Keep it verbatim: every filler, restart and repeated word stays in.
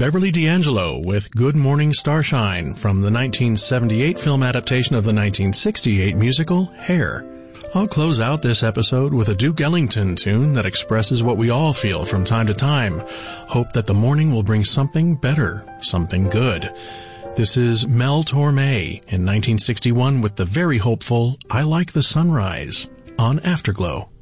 Beverly D'Angelo with Good Morning Starshine from the nineteen seventy-eight film adaptation of the nineteen sixty-eight musical Hair. I'll close out this episode with a Duke Ellington tune that expresses what we all feel from time to time. Hope that the morning will bring something better, something good. This is Mel Torme in nineteen sixty-one with the very hopeful I Like the Sunrise on Afterglow.